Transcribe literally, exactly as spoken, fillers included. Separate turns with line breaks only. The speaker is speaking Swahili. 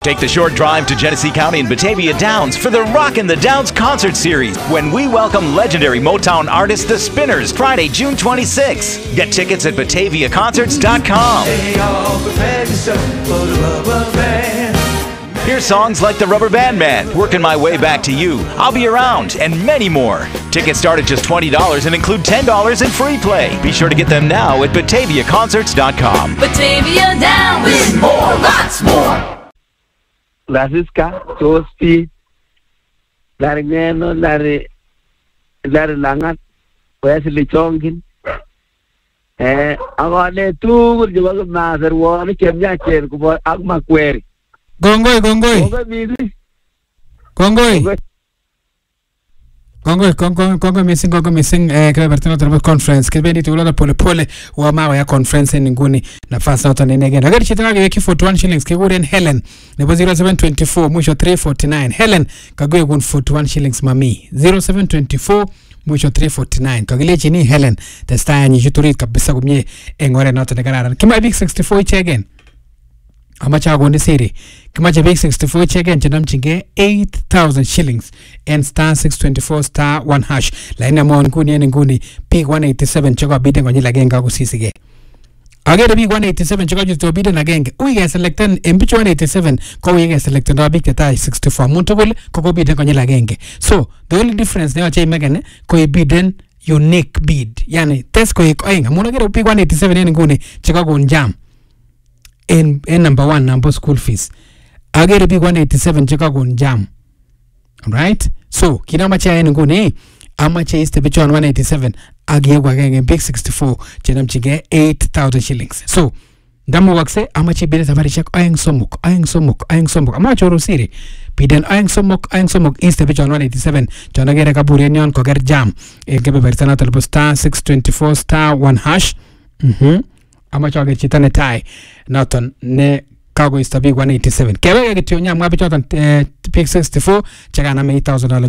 Take the short drive to Genesee County and Batavia Downs for the Rockin' the Downs concert series when we welcome legendary Motown artist The Spinners Friday, June twenty-sixth. Get tickets at batavia concerts dot com. Hear songs like The Rubber Band Man, Working My Way Back to You, I'll Be Around, and many more. Tickets start at just twenty dollars and include ten dollars in free play. Be sure to get them now at batavia concerts dot com.
Batavia Downs with more, lots more.
Lasiska, Toasty, Larry Nano, Larry, Larry Langat, Wesley Chongin. Eh, I want to do the work of Master War, Kemia Cherko, Agma Query.
Gongoi, Gongoi. Gongoi. Gongoi, Gongoi, Gongoi missing, Gongoi missing, eh, Krabertino Travel Conference, Kibeni to Lola Pole Pole, Wamawa Conference in Nguni, na fast out on again. I got Chitana Gaki for one shillings, Kibuden Helen, Nebo zero seven two four, Musho three forty-nine. Helen, Kagwe one forty-one shillings, Mami, zero seven two four, Musho three forty-nine. Kagile Chini Helen, the star and you to read Kabisa Gumye, Engore not in the Canada. Kima Big sixty-four again. Amacha Gondi City. Kimacha Big sixty-four check and Janam Chinge eight thousand shillings and star six twenty-four star one hash. Laina Mon Kuni and Guni Pig one eighty-seven Choga beating on Yilagenga Sisige. Again, the big one eighty-seven Choga to beaten again. We get selected in pitch one eighty-seven. Kowi get selected or big that sixty-four Montobel, Coco beating on Yilagenge. So the only difference now, Chay Megan, Koi beaten unique bid. Yani, test Koi Koing. I'm gonna get a big one eighty-seven and Guni, Chicago and Jam. In, in number one, number school fees. I get a big one eighty-seven Chicago jam. Alright? So, kina macha ene ngune, amacha is the pitch on one eighty-seven. Agi wagenge big sixty-four, chenam chige eight thousand shillings. So, damu wakse, amacha bide safari check ayang somuk, ayang somuk, ayang somuk. Amacha oro siri. Biden ayang somuk, ayang somuk is the pitch on one eighty-seven. Chona gere kaburenyon koger jam. Ekebe bersana talbo star six twenty-four star one hash. Mhm. Amacha ge chitane tai. Naton ne Kago is the big one eighty-seven. Kaya get your nyam ngapi chotan pick sixty-four. Chaka na eight thousand dollars